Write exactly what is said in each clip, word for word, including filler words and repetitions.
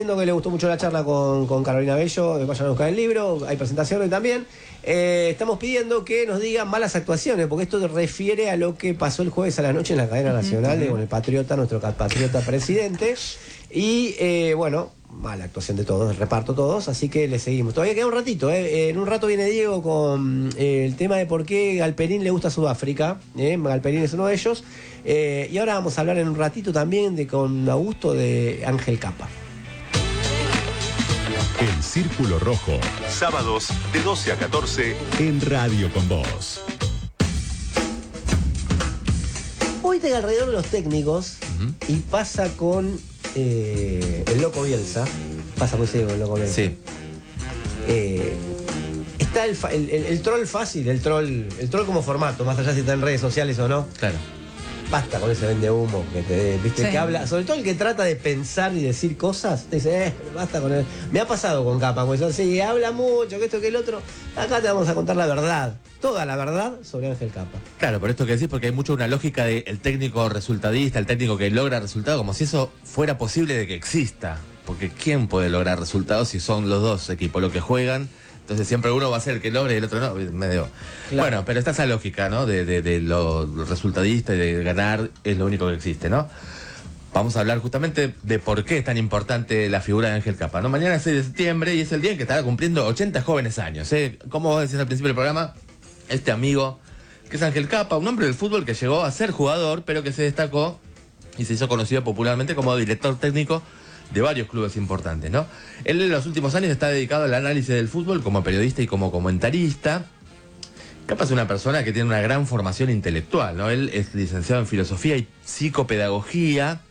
Que le gustó mucho la charla con, con Carolina Bello, vayan a buscar el libro, hay presentación hoy también. Eh, estamos pidiendo que nos digan malas actuaciones, porque esto refiere a lo que pasó el jueves a la noche en la cadena nacional, uh-huh. con el Patriota, nuestro Patriota presidente. Y eh, bueno, mala actuación de todos, el reparto todos, así que le seguimos. Todavía queda un ratito, eh. en un rato viene Diego con eh, el tema de por qué Galperín le gusta Sudáfrica. Eh. Galperín es uno de ellos. Eh, y ahora vamos a hablar en un ratito también de con Augusto de Ángel Capa. El Círculo Rojo, sábados de doce a catorce en Radio con Vos. Hoy tengo alrededor de los técnicos uh-huh. y pasa con eh, el Loco Bielsa. Pasa muy seguido con el Loco Bielsa. Sí. Eh, está el, el, el, el troll fácil, el troll, el troll como formato, más allá si está en redes sociales o no. Claro. Basta con ese vende humo que te viste sí. que habla, sobre todo el que trata de pensar y decir cosas, te dice, eh, basta con él. Me ha pasado con Capa, pues sí, habla mucho, que esto, que el otro. Acá te vamos a contar la verdad, toda la verdad sobre Ángel Capa. Claro, por esto que decís, porque hay mucho una lógica del técnico resultadista, el técnico que logra resultados, como si eso fuera posible de que exista. Porque ¿quién puede lograr resultados si son los dos equipos los que juegan? Entonces siempre uno va a ser el que logra y el otro no, medio. Claro. Bueno, pero está esa lógica, ¿no? De, de, de lo resultadista y de ganar es lo único que existe, ¿no? Vamos a hablar justamente de por qué es tan importante la figura de Ángel Capa, ¿no? Mañana es seis de septiembre y es el día en que estará cumpliendo ochenta jóvenes años, ¿eh? Como vos decías al principio del programa, este amigo que es Ángel Capa, un hombre del fútbol que llegó a ser jugador, pero que se destacó y se hizo conocido popularmente como director técnico de varios clubes importantes, ¿no? Él en los últimos años está dedicado al análisis del fútbol como periodista y como comentarista. Capa es una persona que tiene una gran formación intelectual, ¿no? Él es licenciado en filosofía y psicopedagogía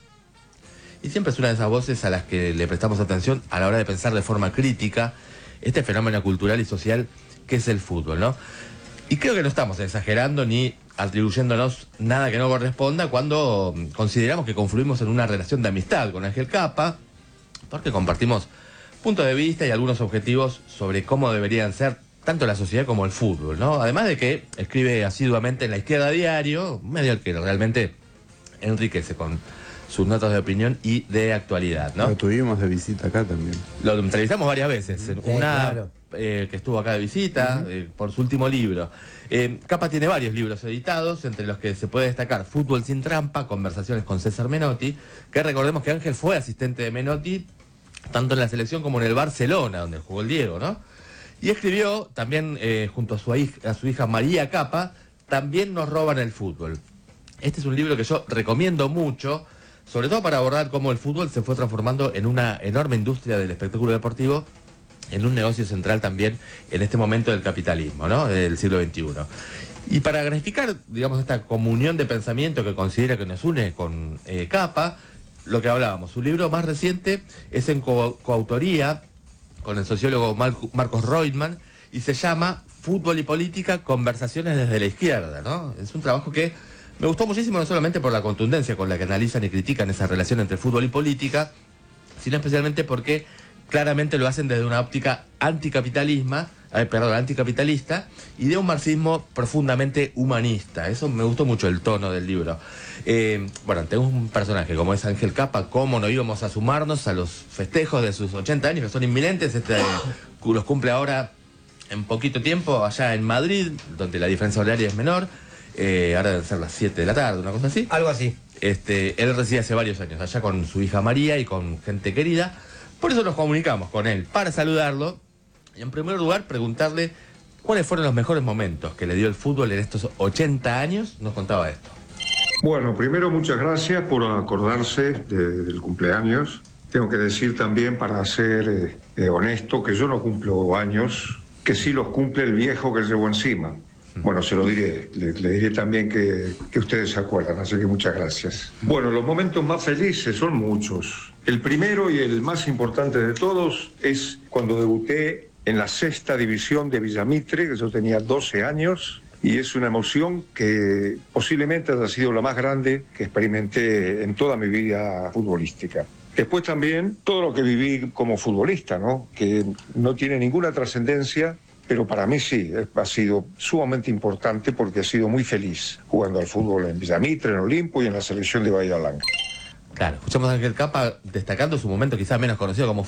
y siempre es una de esas voces a las que le prestamos atención a la hora de pensar de forma crítica este fenómeno cultural y social que es el fútbol, ¿no? Y creo que no estamos exagerando ni atribuyéndonos nada que no corresponda cuando consideramos que confluimos en una relación de amistad con Ángel Capa, porque compartimos puntos de vista y algunos objetivos sobre cómo deberían ser tanto la sociedad como el fútbol, ¿no? Además de que escribe asiduamente en La Izquierda Diario, un medio que realmente enriquece con sus notas de opinión y de actualidad, ¿no? Lo tuvimos de visita acá también. Lo entrevistamos varias veces. Sí, Una claro. eh, que estuvo acá de visita, uh-huh. eh, por su último libro. Eh, Capa tiene varios libros editados, entre los que se puede destacar Fútbol sin trampa, Conversaciones con César Menotti, que recordemos que Ángel fue asistente de Menotti, tanto en la selección como en el Barcelona, donde jugó el Diego, ¿no? Y escribió también, eh, junto a su, hija, a su hija María Capa, También nos roban el fútbol. Este es un libro que yo recomiendo mucho, sobre todo para abordar cómo el fútbol se fue transformando en una enorme industria del espectáculo deportivo, en un negocio central también en este momento del capitalismo, ¿no? Del siglo veintiuno. Y para graficar, digamos, esta comunión de pensamiento que considera que nos une con eh, Capa, lo que hablábamos, su libro más reciente es en co coautoría con el sociólogo Mar Marcos Reutemann y se llama Fútbol y Política, Conversaciones desde la Izquierda, ¿no? Es un trabajo que me gustó muchísimo, no solamente por la contundencia con la que analizan y critican esa relación entre fútbol y política, sino especialmente porque claramente lo hacen desde una óptica anticapitalismo, eh, perdón, anticapitalista y de un marxismo profundamente humanista. Eso me gustó mucho el tono del libro. Eh, bueno, tenemos un personaje como es Ángel Capa, cómo no íbamos a sumarnos a los festejos de sus ochenta años, que son inminentes, este, los cumple ahora en poquito tiempo allá en Madrid, donde la diferencia horaria es menor, eh, ahora deben ser las siete de la tarde, una cosa así. Algo así. Este, él reside hace varios años allá con su hija María y con gente querida. Por eso nos comunicamos con él, para saludarlo y en primer lugar preguntarle cuáles fueron los mejores momentos que le dio el fútbol en estos ochenta años. Nos contaba esto. Bueno, primero muchas gracias por acordarse de, del cumpleaños. Tengo que decir también, para ser eh, eh, honesto, que yo no cumplo años, que sí los cumple el viejo que llevo encima. Bueno, se lo diré, le, le diré también que, que ustedes se acuerdan, así que muchas gracias. Bueno, los momentos más felices son muchos. El primero y el más importante de todos es cuando debuté en la sexta división de Villamitre, que yo tenía doce años, y es una emoción que posiblemente haya sido la más grande que experimenté en toda mi vida futbolística. Después también todo lo que viví como futbolista, ¿no? Que no tiene ninguna trascendencia, pero para mí sí, ha sido sumamente importante porque he sido muy feliz jugando al fútbol en Villamitre, en Olimpo y en la selección de Bahía Blanca. Claro, escuchamos a Ángel Capa destacando su momento quizás menos conocido como